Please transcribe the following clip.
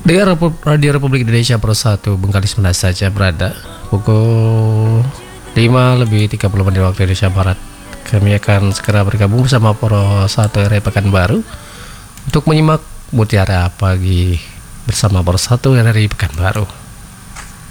Dengan Radio Republik Indonesia Pro 1 Bengkalis Menas saja berada pukul 5:30 waktu Indonesia Barat. Kami akan segera bergabung bersama Pro 1 RI Pekanbaru untuk menyimak mutiara pagi bersama Pro 1 RI Pekanbaru.